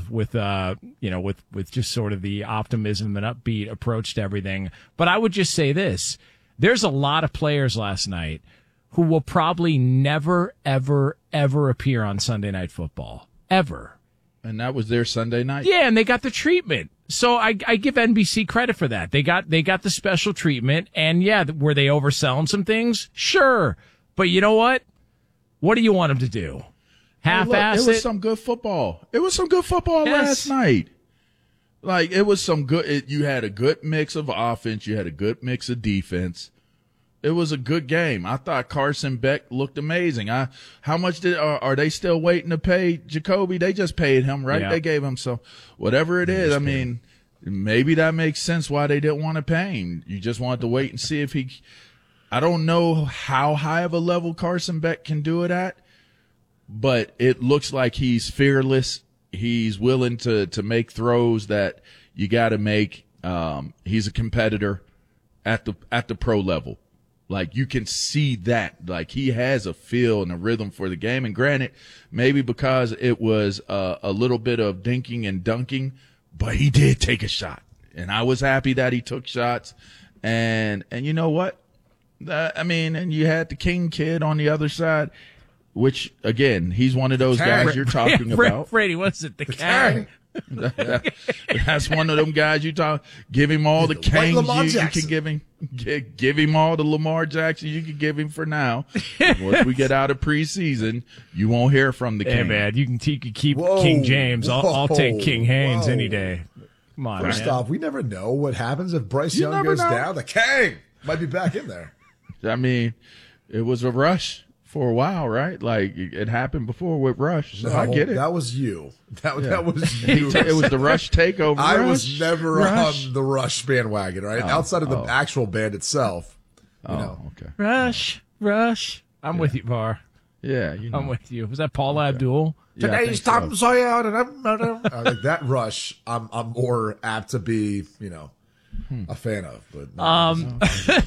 with with just sort of the optimism and upbeat approach to everything. But I would just say this. There's a lot of players last night who will probably never, ever, ever appear on Sunday Night Football. Ever. And that was their Sunday night? Yeah, and they got the treatment. So I give NBC credit for that. They got the special treatment, and yeah, were they overselling some things? Sure. But you know what? What do you want them to do? Half-ass it? It was some good football. It was some good football last night. Like, it was some good, you had a good mix of offense. You had a good mix of defense. It was a good game. I thought Carson Beck looked amazing. How much are they still waiting to pay Jacoby? They just paid him, right? Yeah. They gave him some, whatever it is. I mean, maybe that makes sense why they didn't want to pay him. You just wanted to wait and see if I don't know how high of a level Carson Beck can do it at, but it looks like he's fearless. He's willing to make throws that you got to make. He's a competitor at the pro level. Like, you can see that. Like, he has a feel and a rhythm for the game. And granted, maybe because it was a little bit of dinking and dunking, but he did take a shot. And I was happy that he took shots. And you know what? And you had the King kid on the other side, which, again, he's one of those guys you're talking about. Brady, what's it? The Kang. That's one of them guys you talk. Give him all the Kangs you can give him. Give him all the Lamar Jackson you can give him for now. Once we get out of preseason, you won't hear from the King. Hey, man, you can keep King James. I'll take King Haynes any day. Come on, First off, we never know what happens if Bryce Young goes down. The King might be back in there. I mean, it was a rush for a while, right? Like, it happened before with Rush. So I get it. That was you. That was you. It was the Rush takeover. I was never on the Rush bandwagon, right? Outside of the actual band itself. Okay. Rush. I'm with you, Var. Yeah, I'm with you. Was that Paula Abdul? Today's Tom Sawyer, like that Rush. I'm more apt to be, a fan of. But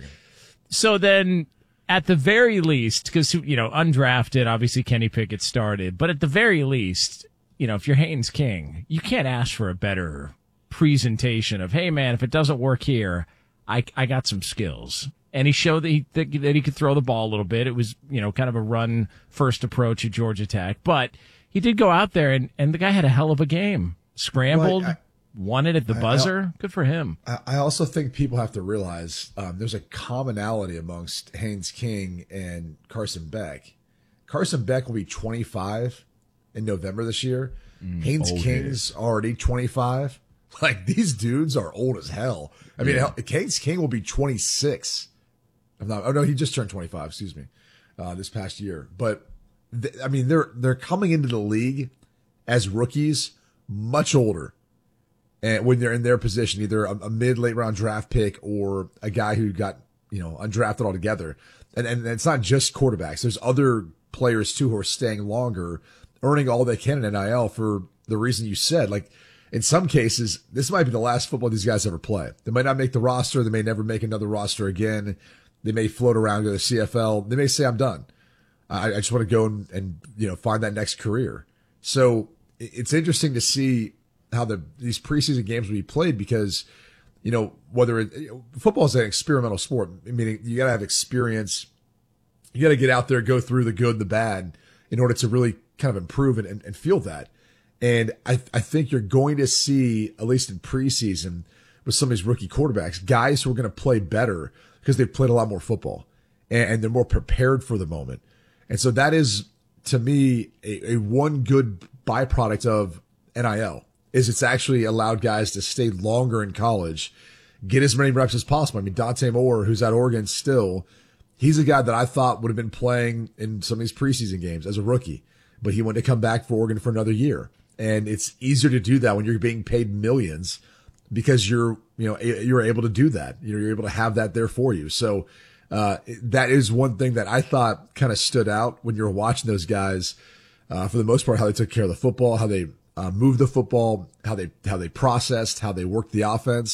so then. At the very least, because, undrafted, obviously Kenny Pickett started, but at the very least, if you're Haynes King, you can't ask for a better presentation of, hey, man, if it doesn't work here, I got some skills. And he showed that he could throw the ball a little bit. It was, kind of a run-first approach at Georgia Tech. But he did go out there, and the guy had a hell of a game. Scrambled. Won it at the buzzer. Good for him. I also think people have to realize there's a commonality amongst Haynes King and Carson Beck. Carson Beck will be 25 in November this year. Haynes King's already 25. Like, these dudes are old as hell. I mean, Haynes King will be 26. He just turned 25. Excuse me, this past year. But they're coming into the league as rookies, much older. And when they're in their position, either a mid-late round draft pick or a guy who got, undrafted altogether. And it's not just quarterbacks. There's other players too who are staying longer, earning all they can in NIL for the reason you said. Like, in some cases, this might be the last football these guys ever play. They might not make the roster. They may never make another roster again. They may float around, go to the CFL. They may say, I'm done. I just want to go and find that next career. So it's interesting to see how these preseason games will be played because, whether football is an experimental sport, meaning you got to have experience. You got to get out there, go through the good, the bad in order to really kind of improve and feel that. And I think you're going to see, at least in preseason with some of these rookie quarterbacks, guys who are going to play better because they've played a lot more football and they're more prepared for the moment. And so that is, to me, a one good byproduct of NIL. Is it's actually allowed guys to stay longer in college, get as many reps as possible. I mean, Dante Moore, who's at Oregon still, he's a guy that I thought would have been playing in some of these preseason games as a rookie, but he wanted to come back for Oregon for another year. And it's easier to do that when you're being paid millions because you're able to do that. You're able to have that there for you. So, that is one thing that I thought kind of stood out when you're watching those guys, for the most part, how they took care of the football, how they moved the football, how they processed, how they worked the offense.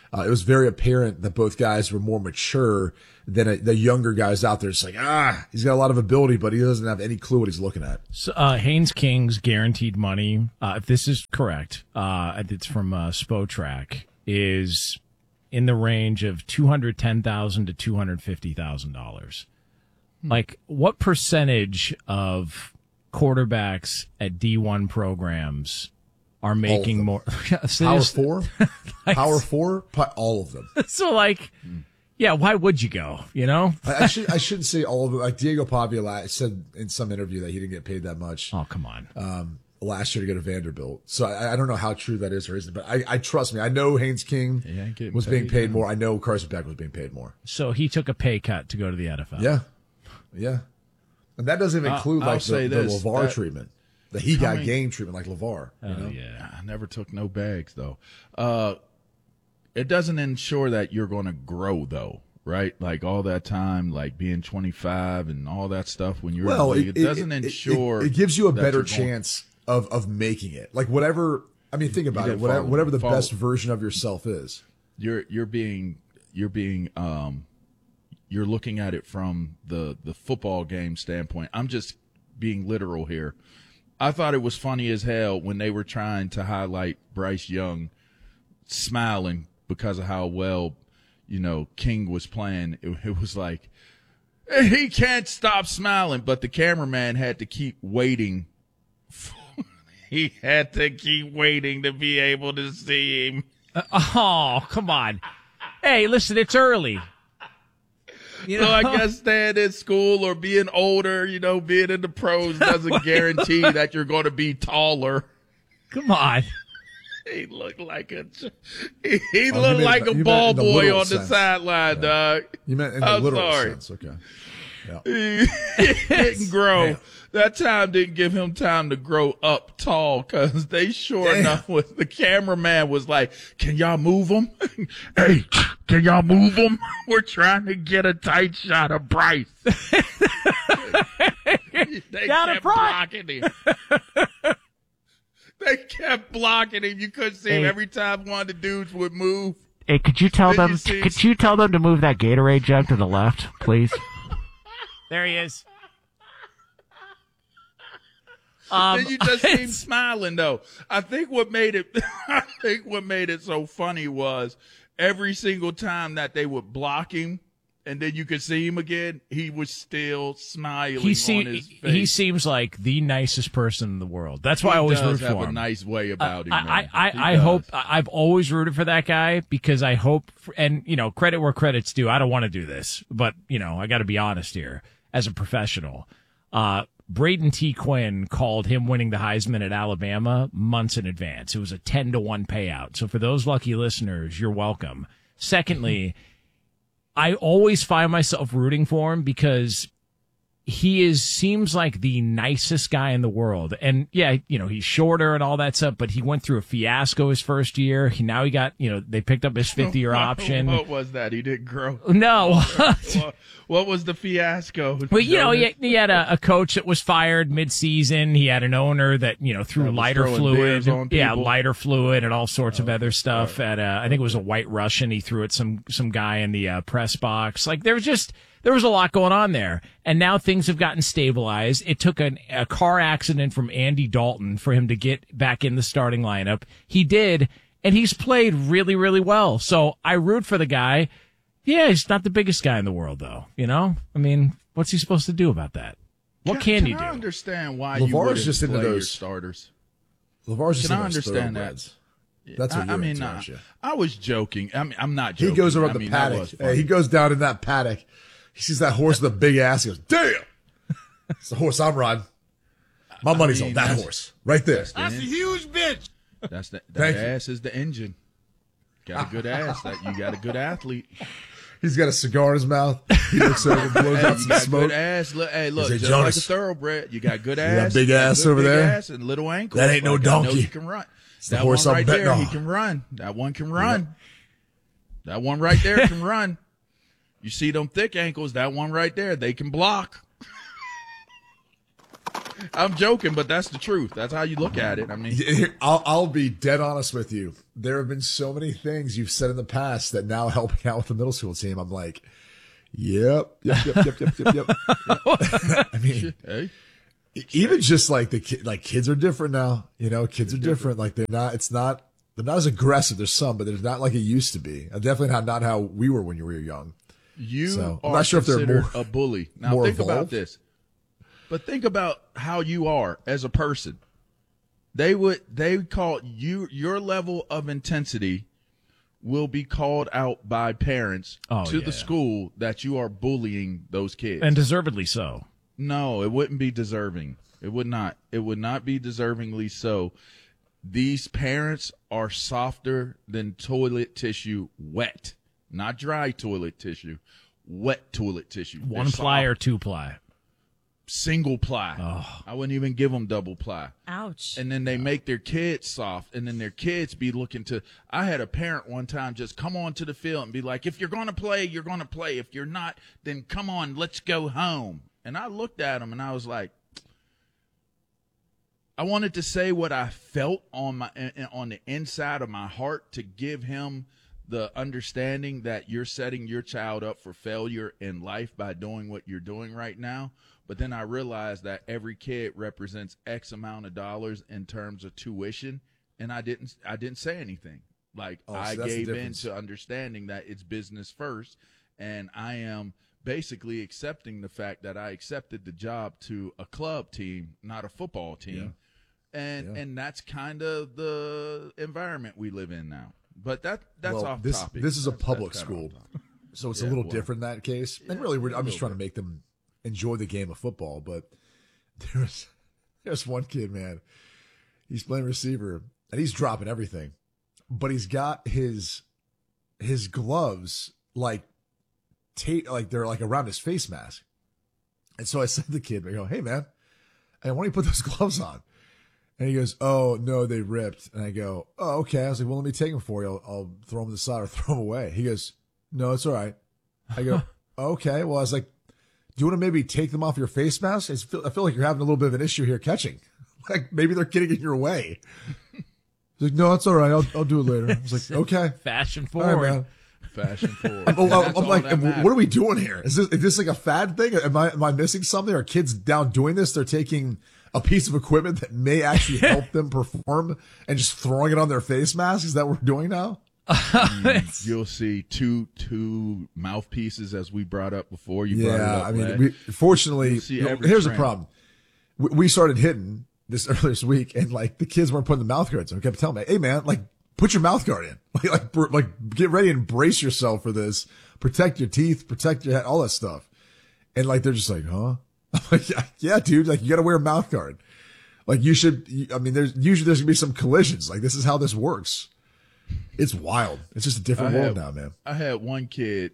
It was very apparent that both guys were more mature than the younger guys out there. It's like, he's got a lot of ability, but he doesn't have any clue what he's looking at. So, Haynes King's guaranteed money, if this is correct, it's from Spotrac, is in the range of $210,000 to $250,000. Like, what percentage of quarterbacks at D1 programs are making more? Power four? Power four? All of them. So, like, yeah, why would you go, you know? I shouldn't say all of them. Like, Diego Pavia said in some interview that he didn't get paid that much. Oh, come on. Last year to go to Vanderbilt. So I don't know how true that is or isn't, but I trust me. I know Haynes King was being paid more. I know Carson Beck was being paid more. So he took a pay cut to go to the NFL. Yeah. Yeah. And that doesn't even include like the LeVar treatment. That he got game treatment like LeVar. Oh, you know? Yeah. I never took no bags though. It doesn't ensure that you're going to grow though, right? Like all that time, like being 25 and all that stuff when you're in the league, it doesn't ensure. It gives you a better chance of making it. Like whatever, I mean, think about it. Whatever the best version of yourself is. You're looking at it from the football game standpoint. I'm just being literal here. I thought it was funny as hell when they were trying to highlight Bryce Young smiling because of how well, King was playing. It was like, he can't stop smiling, but the cameraman had to keep waiting. He had to keep waiting to be able to see him. Oh, come on. Hey, listen, it's early. So I guess staying in school or being older, being in the pros doesn't guarantee that you're going to be taller. Come on. He looked like a ball boy on the sideline, dog. You meant in the literal sense. Okay. Yeah. He didn't grow. Damn. That time didn't give him time to grow up tall because they enough the cameraman was like, can y'all move him? Hey, can y'all move him? We're trying to get a tight shot of Bryce. They kept blocking him. They kept blocking him. You couldn't see him every time one of the dudes would move. Hey, could you tell them to move that Gatorade jug to the left, please? There he is. Then you just see him smiling though. I think what made it so funny was every single time that they would block him and then you could see him again, he was still smiling on his face. He seems like the nicest person in the world. That's why I always root for him. He does have a nice way about him. I hope I've always rooted for that guy because I hope and credit where credit's due. I don't want to do this, but I got to be honest here as a professional. Braden T. Quinn called him winning the Heisman at Alabama months in advance. It was a 10-1 payout. So for those lucky listeners, you're welcome. Secondly, I always find myself rooting for him because he seems like the nicest guy in the world. And yeah, he's shorter and all that stuff, but he went through a fiasco his first year. Now he got, they picked up his 50-year option. What was that? He didn't grow. No. What was the fiasco? Well, he had a coach that was fired mid-season. He had an owner that, threw lighter fluid. Yeah, lighter fluid and all sorts of other stuff at, I think it was a White Russian. He threw at some guy in the press box. Like there was a lot going on there. And now things have gotten stabilized. It took a car accident from Andy Dalton for him to get back in the starting lineup. He did, and he's played really, really well. So I root for the guy. Yeah, he's not the biggest guy in the world, though. I mean, what's he supposed to do about that? What can you do? I understand why you wouldn't just play your starters. LeVar's just I understand that. That's what I was joking. I'm not joking. He goes around the paddock. He goes down in that paddock. He sees that horse with a big ass. He goes, damn! It's the horse I'm riding. My money's on that horse. Right there. That's a huge bitch. That ass is the engine. Got a good ass. You got a good athlete. He's got a cigar in his mouth. He looks over and blows out some smoke. Good ass. Look, just like a thoroughbred. You got good ass. You got big ass over there. Ass and little ankles. That ain't no donkey. He can run. That horse one right there, he can run. That one can run. Yeah. That one right there can run. You see them thick ankles, that one right there, they can block. I'm joking, but that's the truth. That's how you look at it. I mean, I'll be dead honest with you. There have been so many things you've said in the past that now helping out with the middle school team, I'm like, yep. I mean, hey, even just like kids are different now. You know, kids are different. Like they're not as aggressive. There's some, but they're not like it used to be. Definitely not how we were when you were young. You I'm are not sure if they're considered more a bully. Now more think about evolved. this. But think about how you are as a person. They call you, your level of intensity will be called out by parents to the school that you are bullying those kids. And deservedly so. No, it wouldn't be deserving. It would not. It would not be deservingly so. These parents are softer than toilet tissue wet. Not dry toilet tissue, wet toilet tissue. They're 1 ply soft. or 2 ply? Single ply. Oh. I wouldn't even give them double ply. Ouch. And then they make their kids soft, and then their kids be looking to. I had a parent one time just come on to the field and be like, if you're going to play, you're going to play. If you're not, then come on, let's go home. And I looked at him and I was like, I wanted to say what I felt on the inside of my heart to give him the understanding that you're setting your child up for failure in life by doing what you're doing right now. But then I realized that every kid represents X amount of dollars in terms of tuition, and I didn't say anything. Like, I gave in to understanding that it's business first, and I am basically accepting the fact that I accepted the job to a club team, not a football team. Yeah. And that's kind of the environment we live in now. But that's off topic. This is a public school, so it's a little different in that case. And really, I'm just trying to make them enjoy the game of football. But there's one kid, man. He's playing receiver, and he's dropping everything. But he's got his gloves like they're like around his face mask. And so I said to the kid, I go, hey, man, why don't you put those gloves on? And he goes, oh, no, they ripped. And I go, oh, okay. I was like, well, let me take them for you. I'll throw them to the side or throw them away. He goes, no, it's all right. I go, okay. Well, I was like, do you want to maybe take them off your face mask? I feel like you're having a little bit of an issue here catching. Like maybe they're getting in your way. He's like, no, it's all right. I'll do it later. I was like, okay. Fashion All forward. right, man. Fashion forward. I'm like, what are we doing here? Is this like a fad thing? Am I missing something? Are kids down doing this? They're taking a piece of equipment that may actually help them perform and just throwing it on their face mask? Is that what we're doing now? You'll see two mouthpieces, as we brought up before. You brought it up. I mean, fortunately, here's the trend. problem. We started hitting this earlier this week, and like the kids weren't putting the mouth guards on. We kept telling me, "Hey, man, like put your mouth guard in. Like get ready and brace yourself for this. Protect your teeth, protect your head, all that stuff." And like they're just like, "Huh?" I'm like, yeah, dude. Like you got to wear a mouth guard. Like you should. I mean, there's gonna be some collisions. Like this is how this works. It's wild. It's just a different world now, man. I had one kid.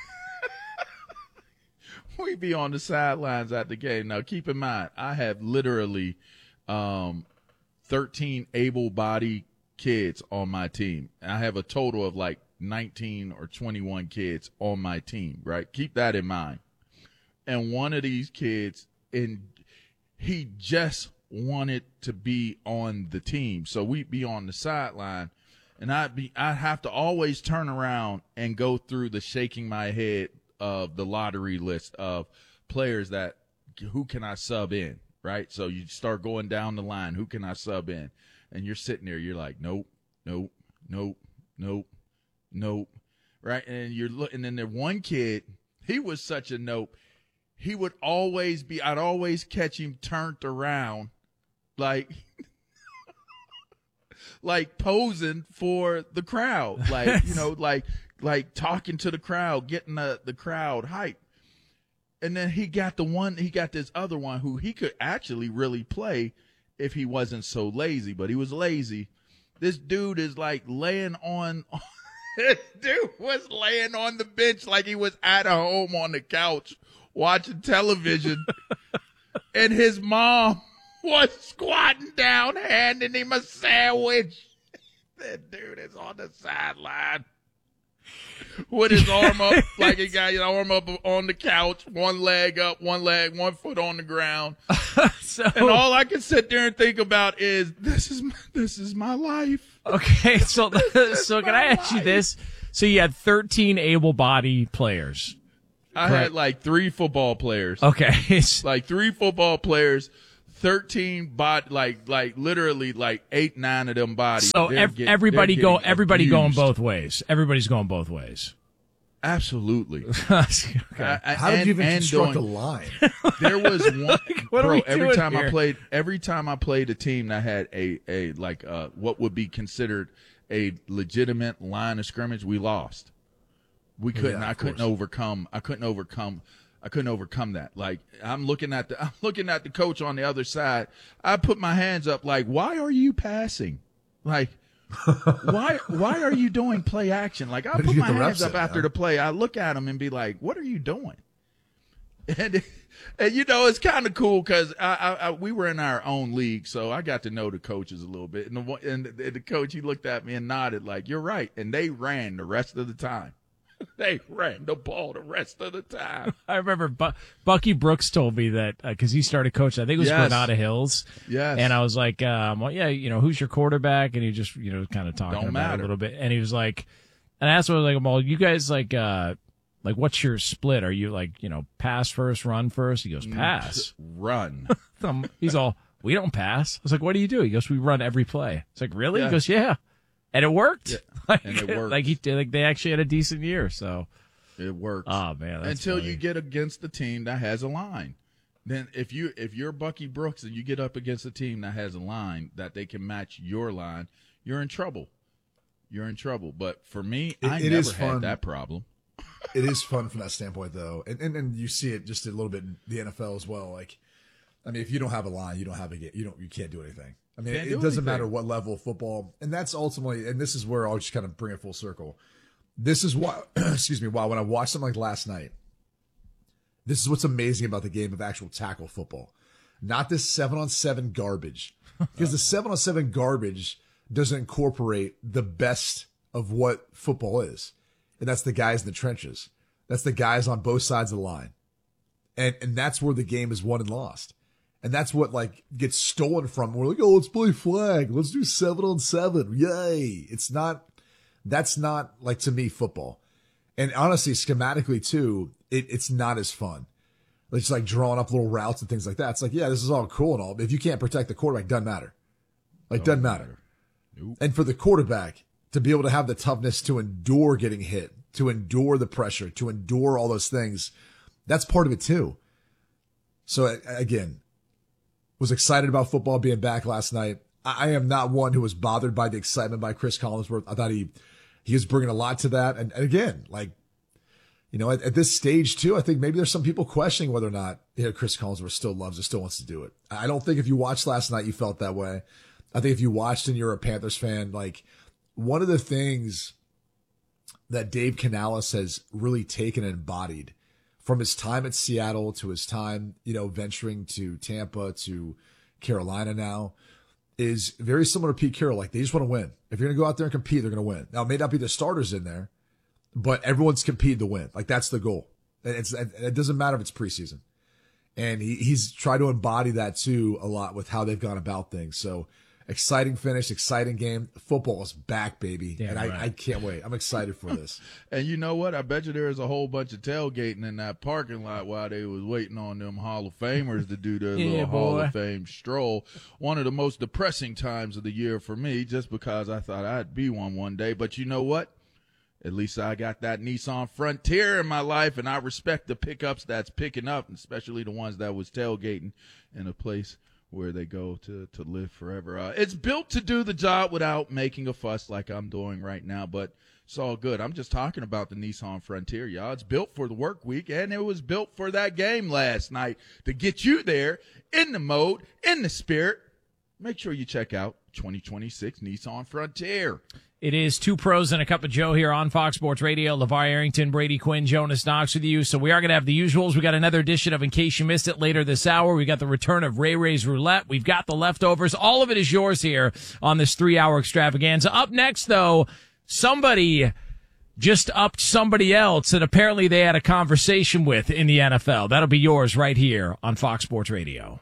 We be on the sidelines at the game. Now, keep in mind, I have literally 13 able-bodied kids on my team. I have a total of like 19 or 21 kids on my team, right? Keep that in mind. And one of these kids, he just wanted to be on the team. So we'd be on the sideline. And I'd have to always turn around and go through the shaking my head of the lottery list of players who can I sub in, right? So you start going down the line, who can I sub in? And you're sitting there, you're like, nope, right? And you're looking, and then one kid, he was such a nope. He would always I'd always catch him turned around, like posing for the crowd, like, you know, like talking to the crowd, getting the crowd hype. And then he got this other one who he could actually really play if he wasn't so lazy, but he was lazy. This dude is like this dude was laying on the bench like he was at home on the couch watching television. And his mom was squatting down, handing him a sandwich. That dude is on the sideline. with his arm up, like he got his arm up on the couch, one leg up, one foot on the ground. And all I can sit there and think about is, this is my life. Okay, so can I ask you this? So you had 13 able-bodied players. I had like 3 football players. Okay. Like 3 football players, 13 like literally like 8, 9 of them bodies. So everybody going both ways. Everybody's going both ways. Absolutely. Okay. How did you even construct a line? There was one, What are bro. we Every doing time here? I played a team that had a what would be considered a legitimate line of scrimmage, we lost. We couldn't. Yeah, I couldn't overcome that. Like, I'm looking at the coach on the other side. I put my hands up like, why are you passing? Like, why are you doing play action? Like, I put my hands up after the play. I look at him and be like, what are you doing? And you know, it's kind of cool because we were in our own league, so I got to know the coaches a little bit. And the coach, he looked at me and nodded like, you're right. And they ran the rest of the time. They ran the ball the rest of the time. I remember Bucky Brooks told me that because he started coaching. I think it was Granada Hills. Yes. And I was like, well, yeah, you know, who's your quarterback? And he just, you know, kind of talking about it a little bit. And he was like, and I asked him, I was like, well, you guys like, what's your split? Are you like, you know, pass first, run first? He goes, pass. Run. He's all, we don't pass. I was like, what do you do? He goes, we run every play. It's like, really? Yeah. He goes, yeah. And it worked. Yeah. And it worked. Like they actually had a decent year. So it worked. Oh man, that's until funny. you get against the team that has a line. Then if you're Bucky Brooks and you get up against a team that has a line that they can match your line, you're in trouble. But for me, I never had that problem. It is fun from that standpoint, though, and you see it just a little bit in the NFL as well. Like, I mean, if you don't have a line, you can't do anything. I mean, it doesn't matter what level of football, and that's ultimately, and this is where I'll just kind of bring it full circle. This is why, why when I watched something like last night, this is what's amazing about the game of actual tackle football, not this 7-on-7 garbage, because the 7-on-7 garbage doesn't incorporate the best of what football is, and that's the guys in the trenches, that's the guys on both sides of the line, and that's where the game is won and lost. And that's what like gets stolen from. We're like, oh, let's play flag. Let's do 7-on-7. Yay. That's not like, to me, football. And honestly, schematically too, it's not as fun. It's like drawing up little routes and things like that. It's like, yeah, this is all cool and all, but if you can't protect the quarterback, doesn't matter. Like, doesn't matter. Nope. And for the quarterback to be able to have the toughness to endure getting hit, to endure the pressure, to endure all those things, that's part of it too. So again, was excited about football being back last night. I am not one who was bothered by the excitement by Chris Collinsworth. I thought he was bringing a lot to that. And again, like, you know, at this stage too, I think maybe there's some people questioning whether or not, you know, Chris Collinsworth still loves it, still wants to do it. I don't think if you watched last night, you felt that way. I think if you watched and you're a Panthers fan, like, one of the things that Dave Canales has really taken and embodied from his time at Seattle to his time, you know, venturing to Tampa to Carolina now, is very similar to Pete Carroll. Like, they just want to win. If you're going to go out there and compete, they're going to win. Now, it may not be the starters in there, but everyone's competing to win. Like, that's the goal. And it doesn't matter if it's preseason. And he's tried to embody that too a lot with how they've gone about things. So, exciting finish, exciting game. Football is back, baby. Damn and right. I can't wait. I'm excited for this. And you know what? I bet you there was a whole bunch of tailgating in that parking lot while they was waiting on them Hall of Famers to do their little Hall of Fame stroll. One of the most depressing times of the year for me, just because I thought I'd be one day. But you know what? At least I got that Nissan Frontier in my life, and I respect the pickups that's picking up, especially the ones that was tailgating in a place where they go to live forever. It's built to do the job without making a fuss like I'm doing right now, but it's all good. I'm just talking about the Nissan Frontier, y'all. It's built for the work week, and it was built for that game last night to get you there in the mode, in the spirit. Make sure you check out 2026 Nissan Frontier. It is Two Pros and a Cup of Joe here on Fox Sports Radio. LeVar Arrington, Brady Quinn, Jonas Knox with you. So we are going to have the usuals. We got another edition of In Case You Missed It later this hour. We got the return of Ray Ray's Roulette. We've got the leftovers. All of it is yours here on this 3-hour extravaganza. Up next, though, somebody just upped somebody else that apparently they had a conversation with in the NFL. That'll be yours right here on Fox Sports Radio.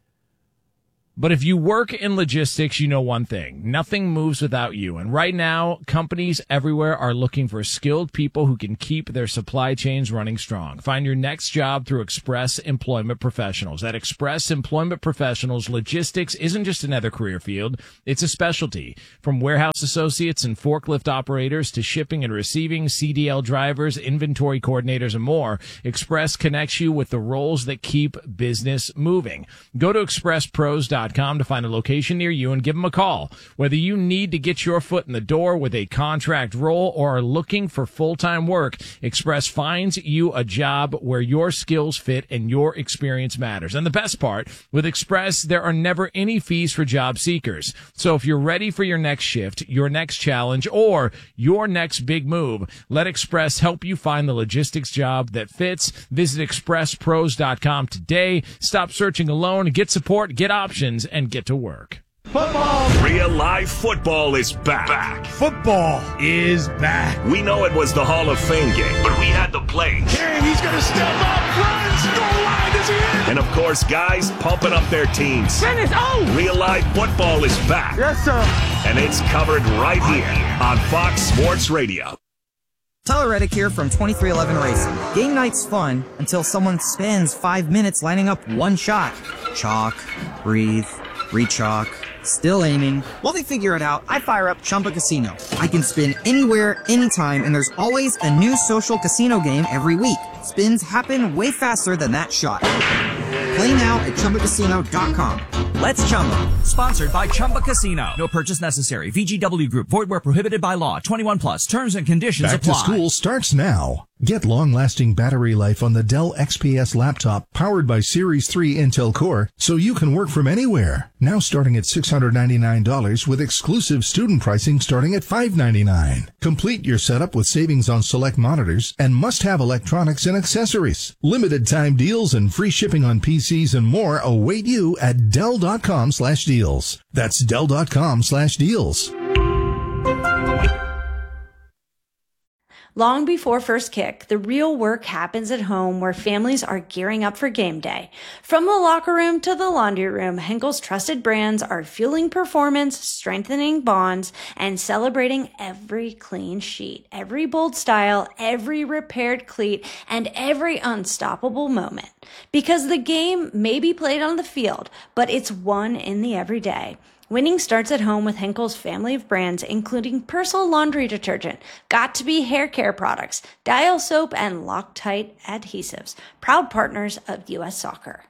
But if you work in logistics, you know one thing. Nothing moves without you. And right now, companies everywhere are looking for skilled people who can keep their supply chains running strong. Find your next job through Express Employment Professionals. At Express Employment Professionals, logistics isn't just another career field. It's a specialty. From warehouse associates and forklift operators to shipping and receiving, CDL drivers, inventory coordinators, and more, Express connects you with the roles that keep business moving. Go to expresspros.com to find a location near you and give them a call. Whether you need to get your foot in the door with a contract role or are looking for full-time work, Express finds you a job where your skills fit and your experience matters. And the best part, with Express, there are never any fees for job seekers. So if you're ready for your next shift, your next challenge, or your next big move, let Express help you find the logistics job that fits. Visit expresspros.com today. Stop searching alone. Get support, get options, and get to work. Football! Real live football is back. Football is back. We know it was the Hall of Fame game, but we had the plays. King, he's going to step up, runs, goal line, is he in? And of course, guys pumping up their teams. Dennis, Real live football is back. Yes, sir. And it's covered right here on Fox Sports Radio. Tyler Reddick here from 2311 Racing. Game night's fun until someone spends 5 minutes lining up one shot. Chalk, breathe, re-chalk, still aiming. While they figure it out, I fire up Chumba Casino. I can spin anywhere, anytime, and there's always a new social casino game every week. Spins happen way faster than that shot. Play now at ChumbaCasino.com. Let's Chumba. Sponsored by Chumba Casino. No purchase necessary. VGW Group. Void where prohibited by law. 21 plus. Terms and conditions apply. Back to school starts now. Get long-lasting battery life on the Dell XPS laptop powered by Series 3 Intel Core so you can work from anywhere. Now starting at $699 with exclusive student pricing starting at $599. Complete your setup with savings on select monitors and must-have electronics and accessories. Limited time deals and free shipping on PCs and more await you at Dell.com/deals. That's Dell.com/deals. Long before first kick, the real work happens at home where families are gearing up for game day. From the locker room to the laundry room, Henkel's trusted brands are fueling performance, strengthening bonds, and celebrating every clean sheet, every bold style, every repaired cleat, and every unstoppable moment. Because the game may be played on the field, but it's won in the everyday. Winning starts at home with Henkel's family of brands, including Persil laundry detergent, Got2b hair care products, Dial soap, and Loctite adhesives. Proud partners of U.S. Soccer.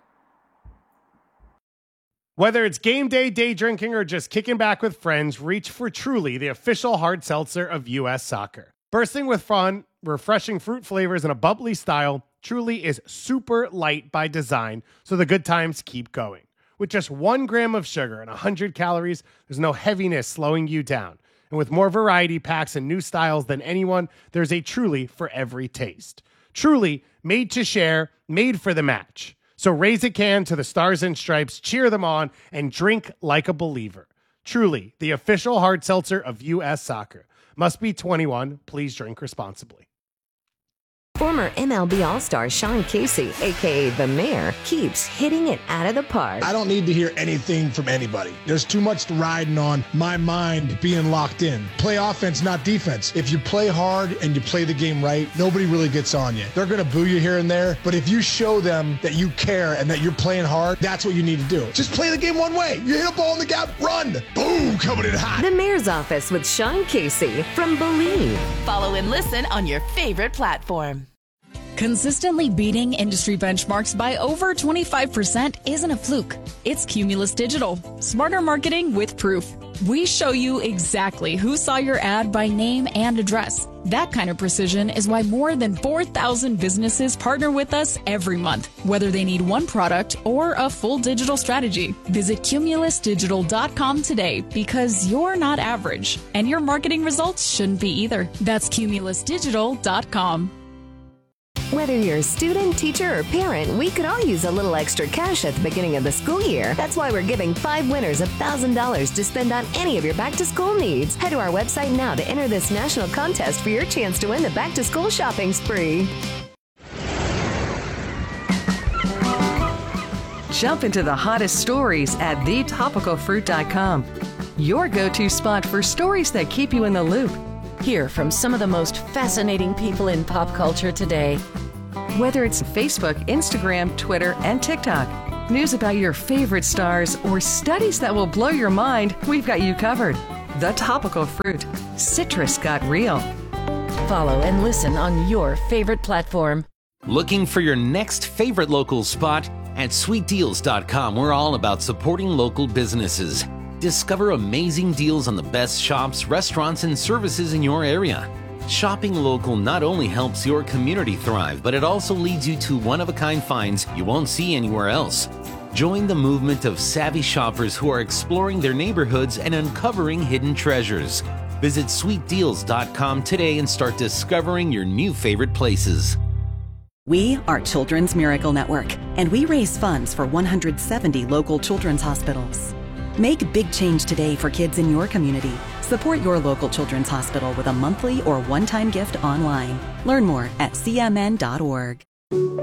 Whether it's game day, day drinking, or just kicking back with friends, reach for Truly, the official hard seltzer of U.S. Soccer. Bursting with fun, refreshing fruit flavors, and a bubbly style, Truly is super light by design, so the good times keep going. With just 1 gram of sugar and 100 calories, there's no heaviness slowing you down. And with more variety packs and new styles than anyone, there's a Truly for every taste. Truly, made to share, made for the match. So raise a can to the Stars and Stripes, cheer them on, and drink like a believer. Truly, the official hard seltzer of U.S. Soccer. Must be 21. Please drink responsibly. Former MLB All-Star Sean Casey, a.k.a. The Mayor, keeps hitting it out of the park. I don't need to hear anything from anybody. There's too much riding on my mind being locked in. Play offense, not defense. If you play hard and you play the game right, nobody really gets on you. They're going to boo you here and there, but if you show them that you care and that you're playing hard, that's what you need to do. Just play the game one way. You hit a ball in the gap, run. Boom, coming in hot. The Mayor's Office with Sean Casey from Believe. Follow and listen on your favorite platform. Consistently beating industry benchmarks by over 25% isn't a fluke. It's Cumulus Digital. Smarter marketing with proof. We show you exactly who saw your ad by name and address. That kind of precision is why more than 4,000 businesses partner with us every month, whether they need one product or a full digital strategy. Visit cumulusdigital.com today because you're not average, and your marketing results shouldn't be either. That's cumulusdigital.com. Whether you're a student, teacher, or parent, we could all use a little extra cash at the beginning of the school year. That's why we're giving 5 winners $1,000 to spend on any of your back-to-school needs. Head to our website now to enter this national contest for your chance to win the back-to-school shopping spree. Jump into the hottest stories at thetopicalfruit.com. Your go-to spot for stories that keep you in the loop. Hear from some of the most fascinating people in pop culture today. Whether it's Facebook, Instagram, Twitter, and TikTok, news about your favorite stars, or studies that will blow your mind, we've got you covered. The Topical Fruit. Citrus got real. Follow and listen on your favorite platform. Looking for your next favorite local spot? At sweetdeals.com, we're all about supporting local businesses. Discover amazing deals on the best shops, restaurants, and services in your area. Shopping local not only helps your community thrive, but it also leads you to one-of-a-kind finds you won't see anywhere else. Join the movement of savvy shoppers who are exploring their neighborhoods and uncovering hidden treasures. Visit sweetdeals.com today and start discovering your new favorite places. We are Children's Miracle Network, and we raise funds for 170 local children's hospitals. Make big change today for kids in your community. Support your local children's hospital with a monthly or one-time gift online. Learn more at cmn.org.